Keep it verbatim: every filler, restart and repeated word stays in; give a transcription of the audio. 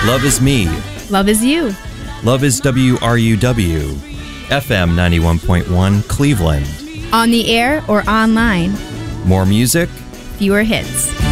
Love is me. Love is you. Love is W R U W. F M ninety-one point one, Cleveland. On the air or online. More music. Fewer hits.